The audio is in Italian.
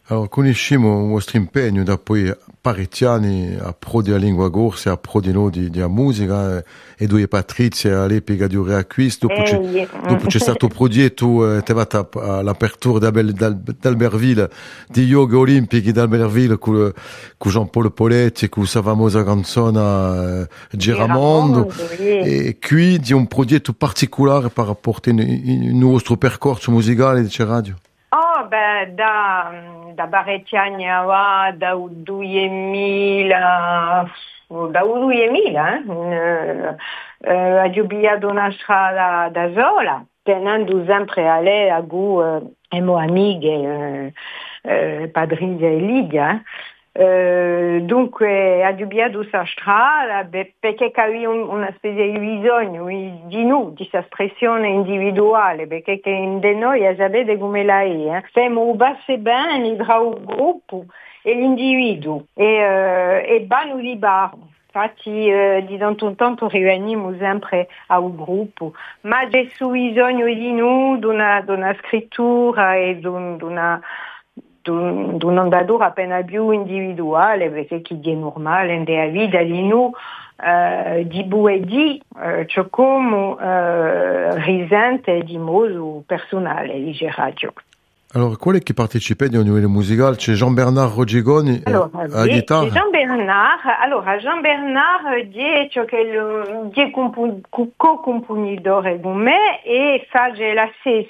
Allora, conosciamo il vostro impegno da poi parecchi anni a pro della lingua corsa, a pro di noi della musica, e due Patrizia all'epoca di Reacquisto, dopo c'è stato un progetto, all'apertura d'Albertville, di yoga olimpici d'Albertville con Jean-Paul Poletti, con sa famosa canzone Giramondo, Sì. e qui di un progetto particolare per apportare il nostro percorso musicale di radio. Oh, beh, da parecchi anni avanti, da 2000, ho giubilato una strada da sola, tenendo sempre a lei a e mie amiche, Patrizia e Lidia. Dunque ha giubilato questa strada perché avevo una specie di bisogno di noi, di questa espressione individuale, perché di noi sapete come la è, siamo bassi bene tra il gruppo e l'individuo e vanno libero. Infatti di tanto in tanto riuniamo sempre al gruppo, ma c'è bisogno di noi, di una scrittura e di un'ondatura appena più individuale, perché chi è normale nella vita di noi, di buedì, c'è come risente di modo personale, dice radio. Allora, quelli che partecipano a livello musicale c'è Jean-Bernard Rogigoni alla chitarra. Jean-Bernard dice che è co-componitore con me e fa la